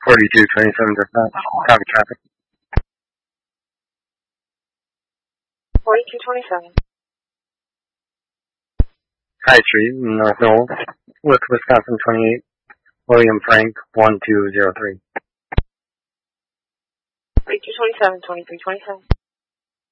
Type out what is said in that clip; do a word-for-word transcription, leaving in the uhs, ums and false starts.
forty-two twenty-seven does not copy traffic. forty-two twenty-seven. High Street, North Knowles, with Wisconsin twenty-eight, William Frank, one two zero three. forty-two twenty-seven, twenty-three twenty-seven.